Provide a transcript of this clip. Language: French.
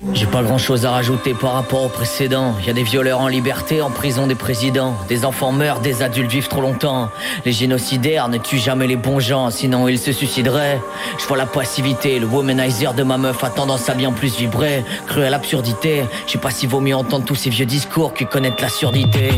J'ai pas grand chose à rajouter par rapport au précédent. Y a des violeurs en liberté, en prison des présidents. Des enfants meurent, des adultes vivent trop longtemps. Les génocidaires ne tuent jamais les bons gens, sinon ils se suicideraient. Je vois la passivité, le womanizer de ma meuf a tendance à bien plus vibrer. Cruelle absurdité, je sais pas s'il vaut mieux entendre tous ces vieux discours que connaître la surdité.